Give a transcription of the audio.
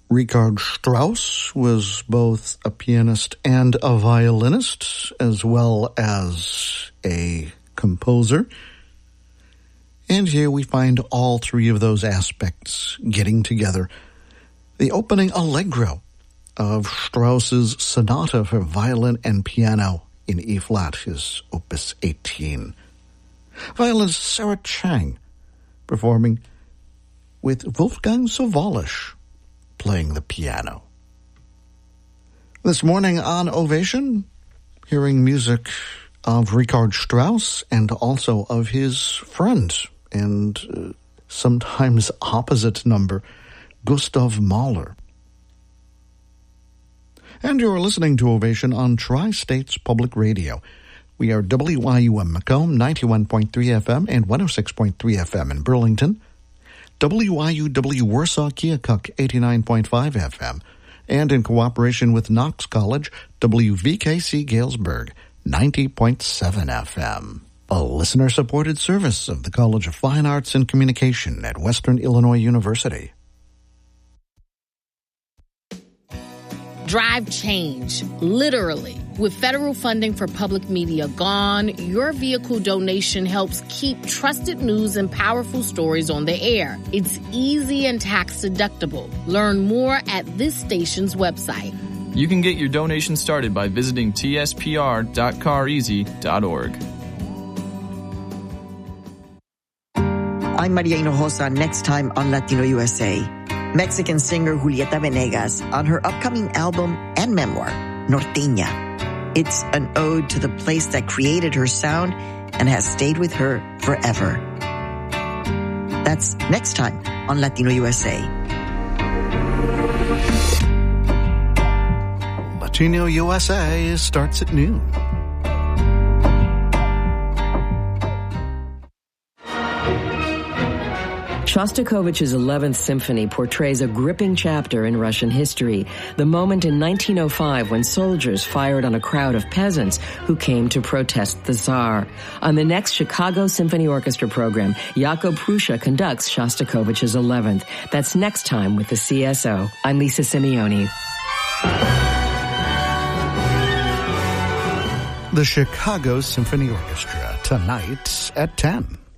Richard Strauss was both a pianist and a violinist, as well as a composer. And here we find all three of those aspects getting together. The opening allegro of Strauss's Sonata for Violin and Piano in E-flat is Opus 18. Violinist Sarah Chang performing with Wolfgang Sawallisch playing the piano. This morning on Ovation, hearing music of Richard Strauss and also of his friend and sometimes opposite number, Gustav Mahler. And you're listening to Ovation on Tri-States Public Radio. We are WIUM Macomb, 91.3 FM and 106.3 FM in Burlington, WIUW Warsaw Keokuk, 89.5 FM, and in cooperation with Knox College, WVKC Galesburg, 90.7 FM. A listener-supported service of the College of Fine Arts and Communication at Western Illinois University. Drive change, literally. With federal funding for public media gone, your vehicle donation helps keep trusted news and powerful stories on the air. It's easy and tax-deductible. Learn more at this station's website. You can get your donation started by visiting tspr.careasy.org. I'm Maria Hinojosa, next time on Latino USA. Mexican singer Julieta Venegas on her upcoming album and memoir, Norteña. It's an ode to the place that created her sound and has stayed with her forever. That's next time on Latino USA. Latino USA starts at noon. Shostakovich's 11th Symphony portrays a gripping chapter in Russian history, the moment in 1905 when soldiers fired on a crowd of peasants who came to protest the Tsar. On the next Chicago Symphony Orchestra program, Jakub Prussia conducts Shostakovich's 11th. That's next time with the CSO. I'm Lisa Simeone. The Chicago Symphony Orchestra, tonight at 10.